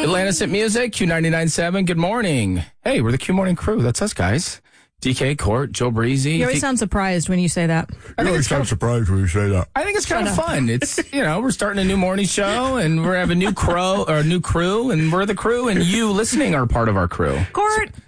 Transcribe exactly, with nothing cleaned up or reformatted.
Atlantis at Music, Q ninety-nine point seven. Good morning. Hey, we're the Q Morning Crew. That's us, guys. D K, Court, Joe Breezy. You always sound surprised when you say that. I think it's kind of surprised when you say that. I think it's kind of fun. It's, you know, we're starting a new morning show, and we have a new crow or a new crew, and we're the crew, and you listening are part of our crew. Court.